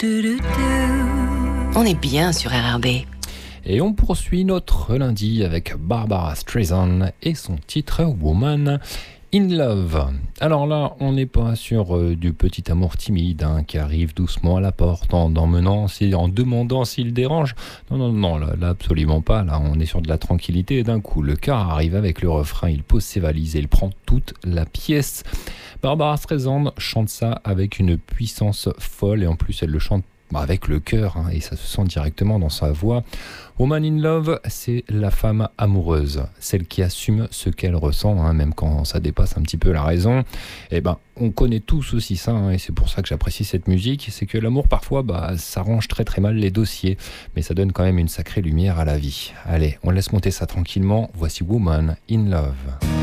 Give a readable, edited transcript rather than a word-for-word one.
On est bien sur RRB. Et on poursuit notre lundi avec Barbara Streisand et son titre Woman in Love. Alors là, on n'est pas sur du petit amour timide qui arrive doucement à la porte en demandant s'il dérange. Non, là, absolument pas. Là, on est sur de la tranquillité et d'un coup, le cœur arrive avec le refrain. Il pose ses valises et il prend toute la pièce. Barbara Streisand chante ça avec une puissance folle et en plus, elle le chante avec le cœur et ça se sent directement dans sa voix. Woman in Love, c'est la femme amoureuse, celle qui assume ce qu'elle ressent, même quand ça dépasse un petit peu la raison. On connaît tous aussi ça, et c'est pour ça que j'apprécie cette musique, c'est que l'amour parfois, ça range très très mal les dossiers, mais ça donne quand même une sacrée lumière à la vie. Allez, on laisse monter ça tranquillement, voici Woman in Love.